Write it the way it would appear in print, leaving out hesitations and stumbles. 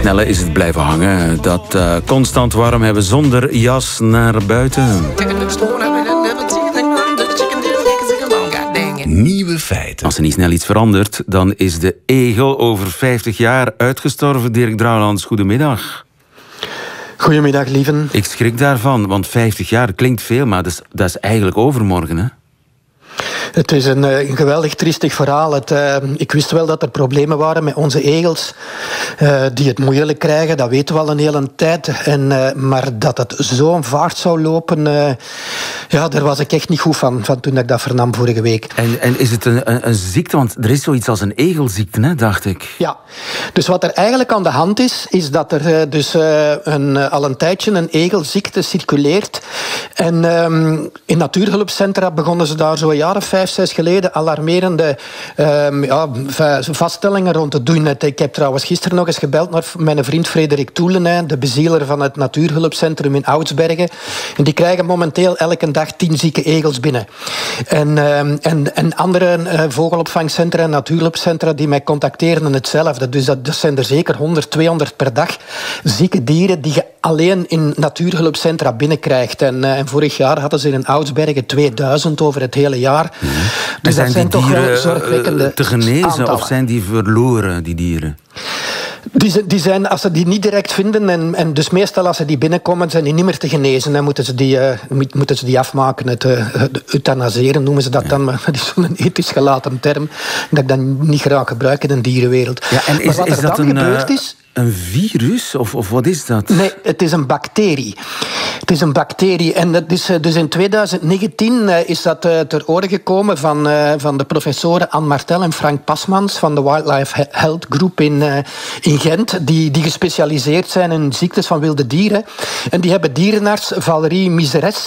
Snelle is het blijven hangen. Dat constant warm hebben zonder jas naar buiten. Nieuwe feiten. Als er niet snel iets verandert, dan is de egel over 50 jaar uitgestorven. Dirk Drouwlands, goedemiddag. Goedemiddag, lieven. Ik schrik daarvan, want 50 jaar klinkt veel, maar dat is eigenlijk overmorgen, hè? Het is een geweldig triestig verhaal. Ik wist wel dat er problemen waren met onze egels, die het moeilijk krijgen. Dat weten we al een hele tijd. Maar dat het zo'n vaart zou lopen, daar was ik echt niet goed van toen ik dat vernam vorige week. En is het een ziekte? Want er is zoiets als een egelziekte, hè, dacht ik. Ja, dus wat er eigenlijk aan de hand is dat er al een tijdje een egelziekte circuleert. En in natuurhulpcentra begonnen ze daar zo'n jaar of 5, 6 geleden alarmerende vaststellingen rond te doen. Ik heb trouwens gisteren nog eens gebeld naar mijn vriend Frederik Toelen, de bezieler van het natuurhulpcentrum in Oudsbergen. En die krijgen momenteel elke dag 10 zieke egels binnen. En andere vogelopvangcentra en natuurhulpcentra die mij contacteren hetzelfde. Dus dat zijn er zeker 100, 200 per dag zieke dieren die je alleen in natuurhulpcentra binnenkrijgt. En vorig jaar hadden ze in Oudsbergen 2000 over het hele jaar. Dus en dat zijn toch wel zorgwekkende te genezen aantallen. of zijn die verloren, die dieren? Die zijn, als ze die niet direct vinden, en dus meestal als ze die binnenkomen, zijn die niet meer te genezen. En moeten ze die afmaken, het euthanaseren noemen ze dat dan. Maar dat is zo'n ethisch gelaten term dat ik dan niet graag gebruik in een dierenwereld. Ja, en maar wat er dan gebeurd is... Een virus? Of wat is dat? Nee, het is een bacterie. Het is een bacterie. En dat is, dus in 2019 is dat ter orde gekomen van de professoren Anne Martel en Frank Pasmans van de Wildlife Health Group in Gent, die gespecialiseerd zijn in ziektes van wilde dieren. En die hebben dierenarts Valérie Miseres